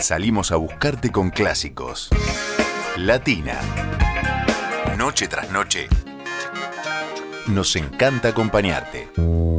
Salimos a buscarte con clásicos. Latina. Noche tras noche. Nos encanta acompañarte.